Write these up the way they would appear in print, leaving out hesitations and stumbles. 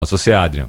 Você, Adrian.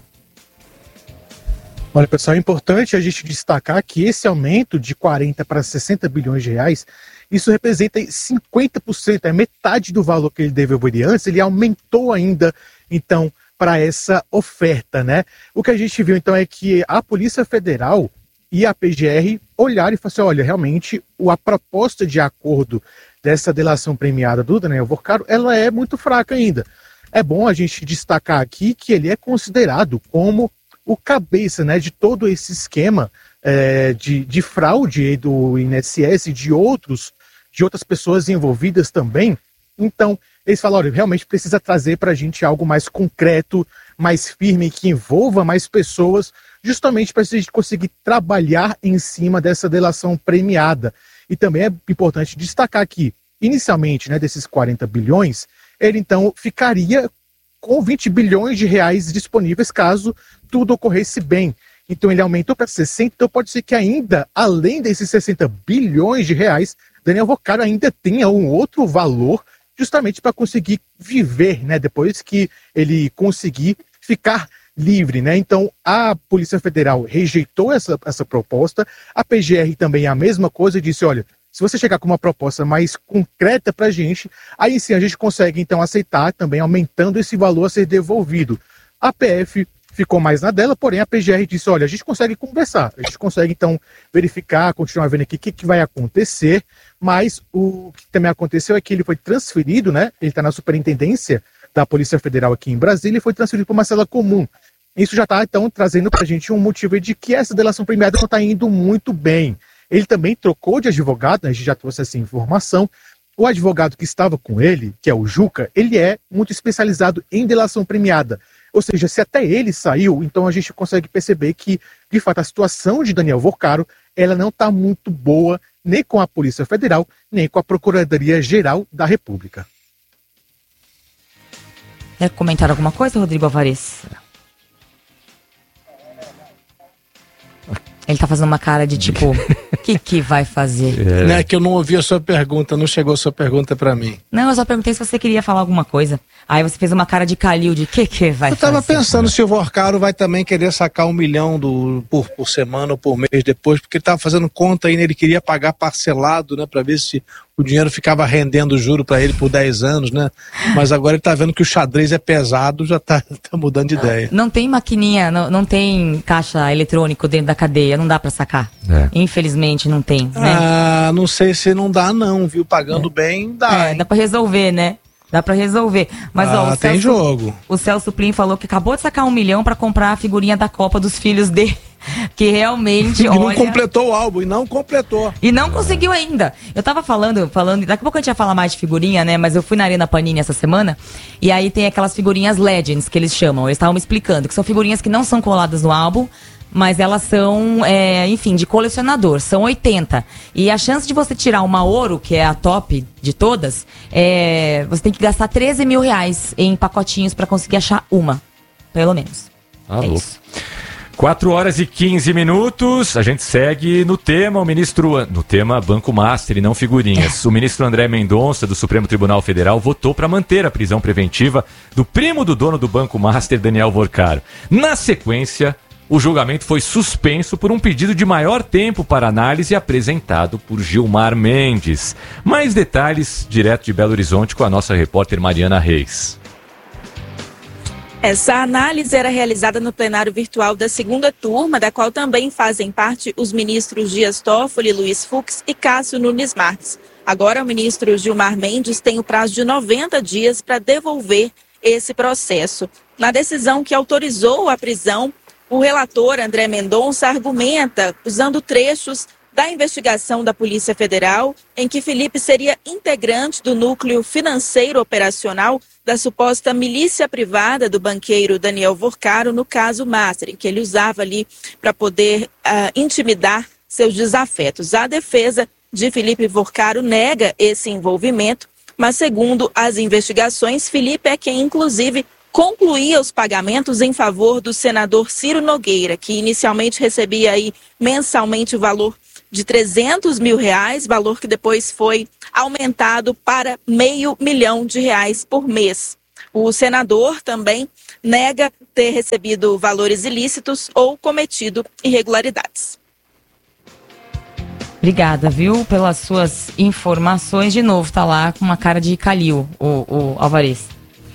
Olha, pessoal, é importante a gente destacar que esse aumento de 40 para 60 bilhões de reais, isso representa 50%, é metade do valor que ele deveria antes, ele aumentou ainda, então, para essa oferta, né? O que a gente viu, então, é que a Polícia Federal e a PGR olharam e falaram assim, olha, realmente, a proposta de acordo dessa delação premiada do Daniel Vorcaro, ela é muito fraca ainda. É bom a gente destacar aqui que ele é considerado como o cabeça, né, de todo esse esquema de fraude do INSS e de outras pessoas envolvidas também. Então, eles falaram, olha, realmente precisa trazer para a gente algo mais concreto, mais firme, que envolva mais pessoas, justamente para a gente conseguir trabalhar em cima dessa delação premiada. E também é importante destacar que, inicialmente, né, desses 40 bilhões, ele então ficaria com 20 bilhões de reais disponíveis caso tudo ocorresse bem. Então ele aumentou para 60, então pode ser que ainda, além desses 60 bilhões de reais, Daniel Vorcaro ainda tenha um outro valor justamente para conseguir viver, né, depois que ele conseguir ficar livre, né? Então a Polícia Federal rejeitou essa proposta, a PGR também é a mesma coisa e disse, olha, se você chegar com uma proposta mais concreta para a gente, aí sim a gente consegue então aceitar também aumentando esse valor a ser devolvido. A PF ficou mais na dela, porém a PGR disse, olha, a gente consegue conversar, a gente consegue então verificar, continuar vendo aqui o que vai acontecer, mas o que também aconteceu é que ele foi transferido, né? Ele está na superintendência da Polícia Federal aqui em Brasília e foi transferido para uma cela comum. Isso já está então trazendo para a gente um motivo de que essa delação premiada não está indo muito bem. Ele também trocou de advogado, né? A gente já trouxe essa informação. O advogado que estava com ele, que é o Juca, ele é muito especializado em delação premiada. Ou seja, se até ele saiu, então a gente consegue perceber que, de fato, a situação de Daniel Vorcaro, ela não está muito boa, nem com a Polícia Federal, nem com a Procuradoria-Geral da República. Quer comentar alguma coisa, Rodrigo Alvarez? Ele tá fazendo uma cara de tipo, o que vai fazer? Não é que eu não ouvi a sua pergunta, não chegou a sua pergunta pra mim. Não, eu só perguntei se você queria falar alguma coisa. Aí você fez uma cara de Calil, de que vai fazer? Eu tava pensando se o Vorcaro vai também querer sacar 1 milhão por semana ou por mês depois, porque ele tava fazendo conta ainda, ele queria pagar parcelado, né, pra ver se o dinheiro ficava rendendo juro pra ele por 10 anos, né? Mas agora ele tá vendo que o xadrez é pesado, já tá mudando de ideia. Não tem maquininha, não tem caixa eletrônico dentro da cadeia, não dá pra sacar. Infelizmente não tem, né? Ah, não sei se não dá não, viu? Pagando bem, dá. Dá pra resolver, né? Dá pra resolver. Mas, ó, tem jogo. O Celso Plin falou que acabou de sacar 1 milhão pra comprar a figurinha da Copa dos filhos dele. Que realmente, olha... não completou o álbum, e não completou. E não conseguiu ainda. Eu tava falando, daqui a pouco a gente ia falar mais de figurinha, né? Mas eu fui na Arena Panini essa semana, e aí tem aquelas figurinhas Legends, que eles chamam. Eles estavam me explicando, que são figurinhas que não são coladas no álbum, mas elas são, enfim, de colecionador, são 80. E a chance de você tirar uma ouro, que é a top de todas, você tem que gastar 13 mil reais em pacotinhos pra conseguir achar uma, pelo menos. Isso. 4h15, a gente segue no tema, no tema Banco Master e não figurinhas. O ministro André Mendonça, do Supremo Tribunal Federal, votou para manter a prisão preventiva do primo do dono do Banco Master, Daniel Vorcaro. Na sequência, o julgamento foi suspenso por um pedido de maior tempo para análise apresentado por Gilmar Mendes. Mais detalhes, direto de Belo Horizonte, com a nossa repórter Mariana Reis. Essa análise era realizada no plenário virtual da segunda turma, da qual também fazem parte os ministros Dias Toffoli, Luiz Fux e Cássio Nunes Marques. Agora, o ministro Gilmar Mendes tem o prazo de 90 dias para devolver esse processo. Na decisão que autorizou a prisão, o relator André Mendonça argumenta, usando trechos da investigação da Polícia Federal, em que Felipe seria integrante do núcleo financeiro operacional da suposta milícia privada do banqueiro Daniel Vorcaro no caso Master, em que ele usava ali para poder intimidar seus desafetos. A defesa de Felipe Vorcaro nega esse envolvimento, mas segundo as investigações, Felipe é quem inclusive concluía os pagamentos em favor do senador Ciro Nogueira, que inicialmente recebia aí mensalmente o valor de 300 mil reais, valor que depois foi aumentado para R$500 mil por mês. O senador também nega ter recebido valores ilícitos ou cometido irregularidades. Obrigada, viu, pelas suas informações. De novo, tá lá com uma cara de Calil, o Alvarez.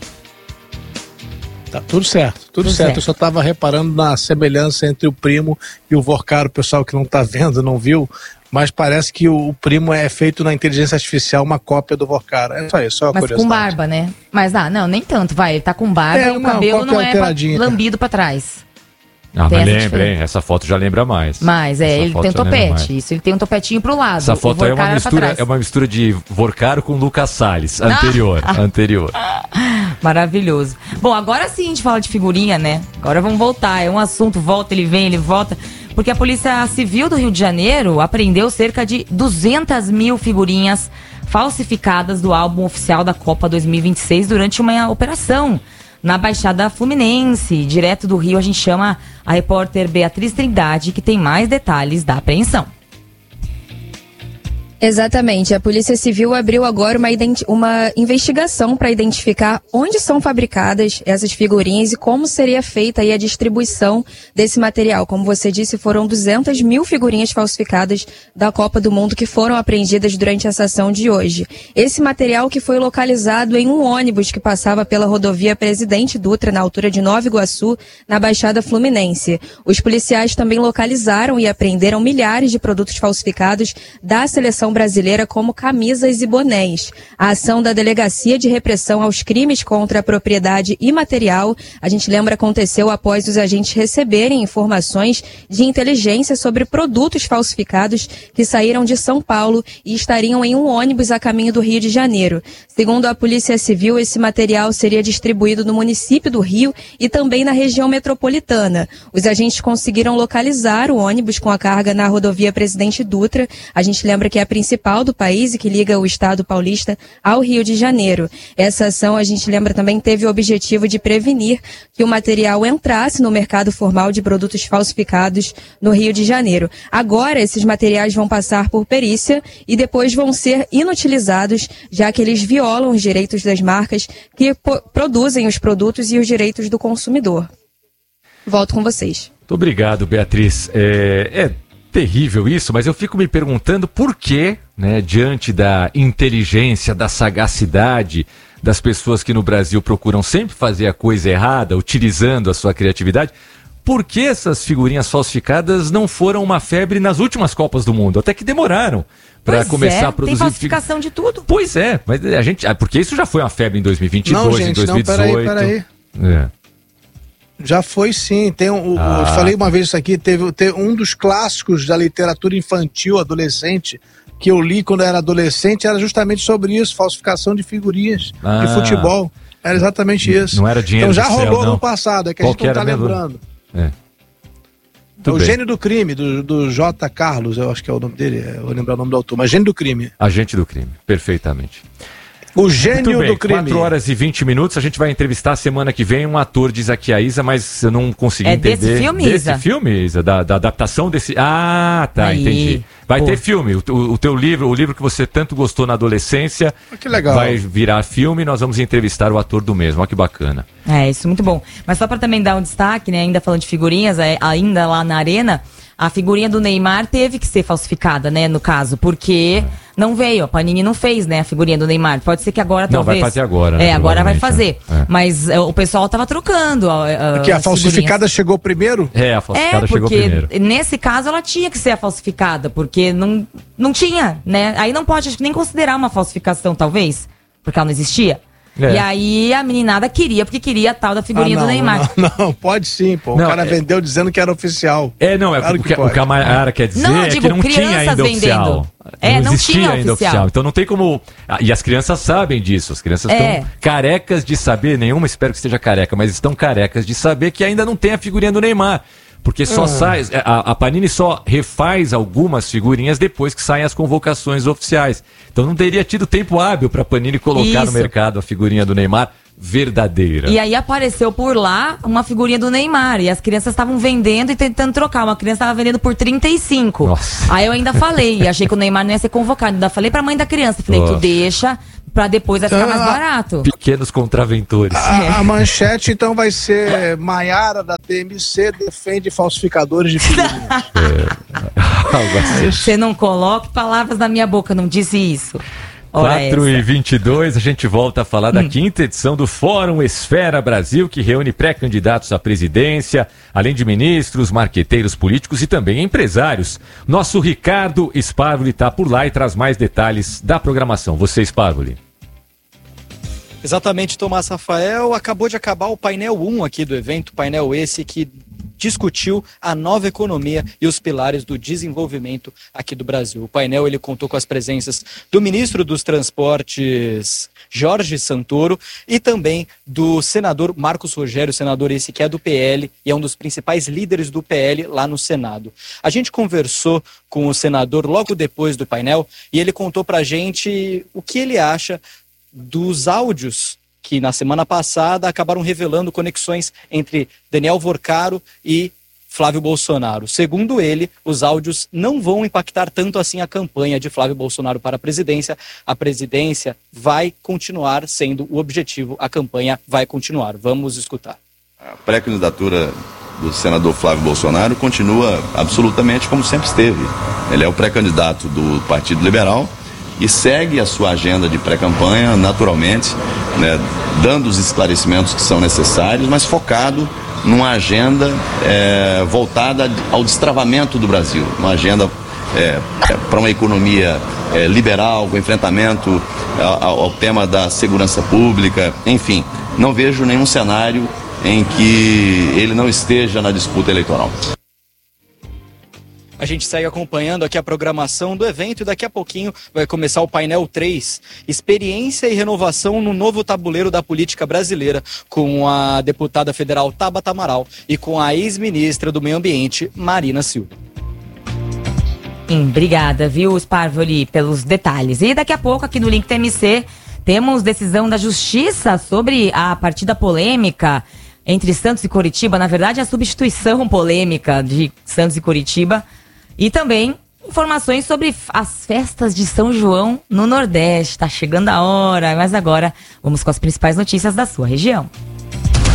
Tá tudo certo, tudo certo. Eu só estava reparando na semelhança entre o primo e o Vorcaro, o pessoal que não está vendo, não viu, mas parece que o primo é feito na inteligência artificial, uma cópia do Vorcaro. É só isso, só uma curiosidade. Com barba, né? Mas não, nem tanto, vai. Ele tá com barba e o cabelo não é lambido pra trás. Ah, mas lembra, hein? Essa foto já lembra mais. Mas ele tem um topete. Isso, ele tem um topetinho pro lado. Essa foto é uma mistura de Vorcaro com Lucas Salles. Anterior. Maravilhoso. Bom, agora sim a gente fala de figurinha, né? Agora vamos voltar. É um assunto, volta, ele vem, ele volta. Porque a Polícia Civil do Rio de Janeiro apreendeu cerca de 200 mil figurinhas falsificadas do álbum oficial da Copa 2026 durante uma operação na Baixada Fluminense. Direto do Rio, a gente chama a repórter Beatriz Trindade, que tem mais detalhes da apreensão. Exatamente. A Polícia Civil abriu agora uma investigação para identificar onde são fabricadas essas figurinhas e como seria feita aí a distribuição desse material. Como você disse, foram 200 mil figurinhas falsificadas da Copa do Mundo que foram apreendidas durante essa ação de hoje. Esse material que foi localizado em um ônibus que passava pela rodovia Presidente Dutra, na altura de Nova Iguaçu, na Baixada Fluminense. Os policiais também localizaram e apreenderam milhares de produtos falsificados da seleção brasileira, como camisas e bonés. A ação da Delegacia de Repressão aos Crimes contra a Propriedade Imaterial, a gente lembra, aconteceu após os agentes receberem informações de inteligência sobre produtos falsificados que saíram de São Paulo e estariam em um ônibus a caminho do Rio de Janeiro. Segundo a Polícia Civil, esse material seria distribuído no município do Rio e também na região metropolitana. Os agentes conseguiram localizar o ônibus com a carga na rodovia Presidente Dutra. A gente lembra que é a principal do país e que liga o estado paulista ao Rio de Janeiro. Essa ação, a gente lembra, também teve o objetivo de prevenir que o material entrasse no mercado formal de produtos falsificados no Rio de Janeiro. Agora, esses materiais vão passar por perícia e depois vão ser inutilizados, já que eles violam os direitos das marcas que produzem os produtos e os direitos do consumidor. Volto com vocês. Muito obrigado, Beatriz. Terrível isso, mas eu fico me perguntando por que, né, diante da inteligência, da sagacidade das pessoas que no Brasil procuram sempre fazer a coisa errada, utilizando a sua criatividade, por que essas figurinhas falsificadas não foram uma febre nas últimas Copas do Mundo? Até que demoraram para começar a produzir. Tem falsificação de tudo. Pois é, mas porque isso já foi uma febre em 2022, não, gente, em 2018. Não, peraí. Já foi sim, eu falei uma vez isso aqui, teve um dos clássicos da literatura infantil, adolescente, que eu li quando era adolescente, era justamente sobre isso, falsificação de figurinhas de futebol, era exatamente isso. Não era dinheiro. Então já rolou no passado, é que a gente não tá lembrando. O Gênio do Crime, do J. Carlos, eu acho que é o nome dele, eu vou lembrar o nome do autor, mas Gênio do Crime. Agente do Crime, perfeitamente. O gênio do crime. 4 horas e 20 minutos, a gente vai entrevistar semana que vem um ator, diz aqui a Isa, mas eu não consegui entender. Desse filme, Isa? Desse filme, Isa? Da adaptação desse... Ah, tá, entendi. Vai ter filme, o teu livro, o livro que você tanto gostou na adolescência, que legal. Vai virar filme e nós vamos entrevistar o ator do mesmo, olha que bacana. Isso, muito bom. Mas só para também dar um destaque, né, ainda falando de figurinhas, ainda lá na Arena, a figurinha do Neymar teve que ser falsificada, né, no caso, porque não veio, a Panini não fez, né, a figurinha do Neymar. Pode ser que agora, talvez... Não, vai fazer agora, né? Agora vai fazer. Mas o pessoal tava trocando. Porque a falsificada chegou primeiro? A falsificada chegou primeiro. Nesse caso ela tinha que ser a falsificada, porque não tinha, né? Aí não pode, acho que nem considerar uma falsificação, talvez, porque ela não existia. E aí a meninada queria, porque queria a tal da figurinha do Neymar. Não, pode sim, pô. O cara vendeu dizendo que era oficial. Claro o que a Mayara quer dizer que não tinha ainda oficial. Não existia ainda oficial. Então não tem como... E as crianças sabem disso. As crianças estão carecas de saber, nenhuma espero que esteja careca, mas estão carecas de saber que ainda não tem a figurinha do Neymar. Porque só sai... A Panini só refaz algumas figurinhas depois que saem as convocações oficiais. Então não teria tido tempo hábil para a Panini colocar no mercado a figurinha do Neymar verdadeira. E aí apareceu por lá uma figurinha do Neymar. E as crianças estavam vendendo e tentando trocar. Uma criança estava vendendo por 35. Nossa. Aí eu ainda falei, achei que o Neymar não ia ser convocado. Ainda falei pra mãe da criança. Falei, tu deixa... pra depois vai ficar mais barato. Pequenos contraventores. A manchete, então, vai ser: Maiara da TMC defende falsificadores de figurinhas. Algo assim. Você não coloque palavras na minha boca, não disse isso. 4h22, a gente volta a falar da quinta edição do Fórum Esfera Brasil, que reúne pré-candidatos à presidência, além de ministros, marqueteiros políticos e também empresários. Nosso Ricardo Sparvoli está por lá e traz mais detalhes da programação. Você, Sparvoli. Exatamente, Tomás Rafael. Acabou de acabar o painel 1 aqui do evento, painel esse que discutiu a nova economia e os pilares do desenvolvimento aqui do Brasil. O painel ele contou com as presenças do ministro dos Transportes, Jorge Santoro, e também do senador Marcos Rogério, senador esse que é do PL e é um dos principais líderes do PL lá no Senado. A gente conversou com o senador logo depois do painel e ele contou pra gente o que ele acha dos áudios que na semana passada acabaram revelando conexões entre Daniel Vorcaro e Flávio Bolsonaro. Segundo ele, os áudios não vão impactar tanto assim a campanha de Flávio Bolsonaro para a presidência. A presidência vai continuar sendo o objetivo, a campanha vai continuar. Vamos escutar. A pré-candidatura do senador Flávio Bolsonaro continua absolutamente como sempre esteve. Ele é o pré-candidato do Partido Liberal e segue a sua agenda de pré-campanha naturalmente, né, dando os esclarecimentos que são necessários, mas focado numa agenda voltada ao destravamento do Brasil, uma agenda para uma economia liberal, com enfrentamento ao tema da segurança pública, enfim, não vejo nenhum cenário em que ele não esteja na disputa eleitoral. A gente segue acompanhando aqui a programação do evento e daqui a pouquinho vai começar o painel 3, experiência e renovação no novo tabuleiro da política brasileira, com a deputada federal Tabata Amaral e com a ex-ministra do Meio Ambiente, Marina Silva. Obrigada, viu, Sparvoli, pelos detalhes. E daqui a pouco aqui no Link TMC temos decisão da Justiça sobre a partida polêmica entre Santos e Coritiba, na verdade a substituição polêmica de Santos e Coritiba. E também informações sobre as festas de São João no Nordeste. Tá chegando a hora, mas agora vamos com as principais notícias da sua região.